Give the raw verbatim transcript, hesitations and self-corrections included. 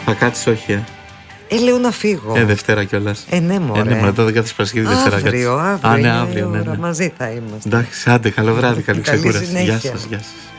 Θα κάτσεις, όχι, ε. Ε, λέω να φύγω. Ε, Δευτέρα κιόλας. Ε, ναι, μωρέ. Ε, ναι, μετά δεν κάθεσαι Παρασκευή, Δευτέρα κάτσεις. Αύριο, αύριο. Α, ναι, είναι αύριο, ναι, ώρα, ναι. μαζί θα είμαστε. Εντάξει, άντε, καλό βράδυ, καλή Καλή ξεκούραση. Γεια συνέχεια. σας, γεια σας.